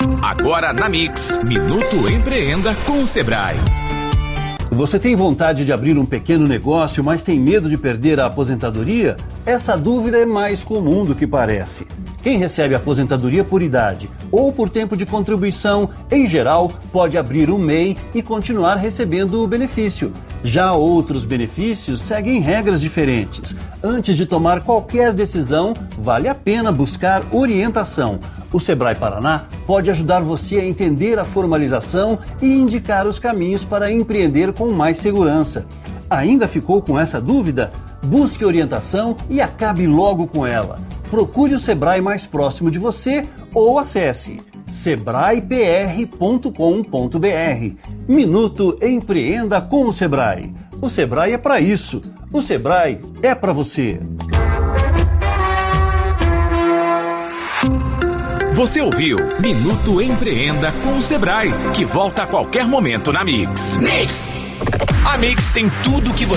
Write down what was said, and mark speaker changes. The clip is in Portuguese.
Speaker 1: Agora na Mix, Minuto Empreenda com o Sebrae.
Speaker 2: Você tem vontade de abrir um pequeno negócio, mas tem medo de perder a aposentadoria? Essa dúvida é mais comum do que parece. Quem recebe aposentadoria por idade ou por tempo de contribuição, em geral, pode abrir um MEI e continuar recebendo o benefício. Já outros benefícios seguem regras diferentes. Antes de tomar qualquer decisão, vale a pena buscar orientação. O Sebrae Paraná pode ajudar você a entender a formalização e indicar os caminhos para empreender com mais segurança. Ainda ficou com essa dúvida? Busque orientação e acabe logo com ela. Procure o Sebrae mais próximo de você ou acesse sebraepr.com.br. Minuto Empreenda com o Sebrae. O Sebrae é para isso. O Sebrae é para você.
Speaker 1: Você ouviu Minuto Empreenda com o Sebrae, que volta a qualquer momento na Mix. A Mix tem tudo que você